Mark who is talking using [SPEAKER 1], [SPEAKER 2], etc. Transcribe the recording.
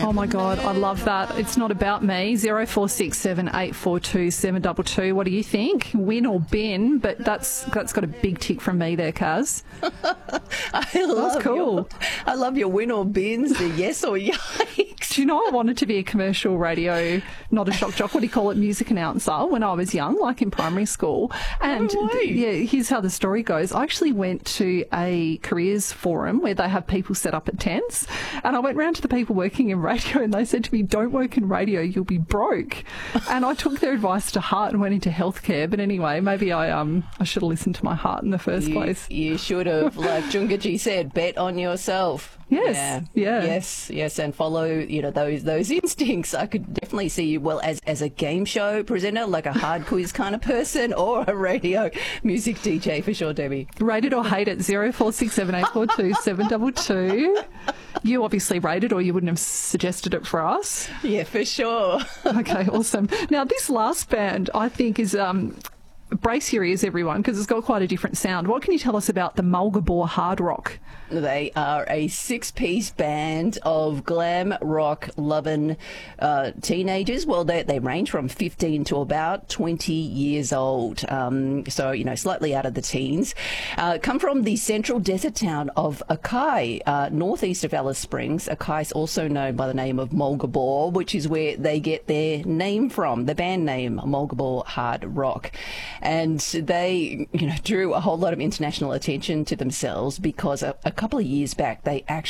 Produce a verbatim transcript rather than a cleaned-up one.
[SPEAKER 1] Oh, my God, I love that. It's not about me. zero four six seven eight four two seven two two. What do you think? Win or bin? But that's that's got a big tick from me there, Kaz.
[SPEAKER 2] I love
[SPEAKER 1] That's cool.
[SPEAKER 2] Your, I love your win or bins, the yes or yikes.
[SPEAKER 1] Do you know I wanted to be a commercial radio, not a shock jock, what do you call it, music announcer when I was young, like in primary school. And
[SPEAKER 2] No way.
[SPEAKER 1] yeah, here's how the story goes. I actually went to a careers forum where they have people set up at tents, and I went round to the people working in radio and they said to me, don't work in radio, you'll be broke. And I took their advice to heart and went into healthcare. But anyway, maybe I um I should have listened to my heart in the first
[SPEAKER 2] You,
[SPEAKER 1] place.
[SPEAKER 2] you should have, like Jungaji said, bet on yourself.
[SPEAKER 1] Yes, yeah.
[SPEAKER 2] Yes, yes, and follow, you know, those those instincts. I could definitely see you, well, as, as a game show presenter, like a hard quiz kind of person, or a radio music D J for sure, Debbie.
[SPEAKER 1] Rate it or hate it, zero four six seven eight four two seven two two. You obviously rate it or you wouldn't have suggested it for us.
[SPEAKER 2] Yeah, for sure.
[SPEAKER 1] Okay, awesome. Now, this last band, I think, is... um. Brace your ears, everyone, because it's got quite a different sound. What can you tell us about the Mulgabore Hard Rock?
[SPEAKER 2] They are a six-piece band of glam rock loving uh, teenagers. Well, they, they range from fifteen to about twenty years old. Um, so, you know, slightly out of the teens. Uh, come from the central desert town of Akai, uh, northeast of Alice Springs. Akai is also known by the name of Mulgabore, which is where they get their name from, the band name, Mulgabore Hard Rock. And they, you know, drew a whole lot of international attention to themselves because a, a couple of years back they actually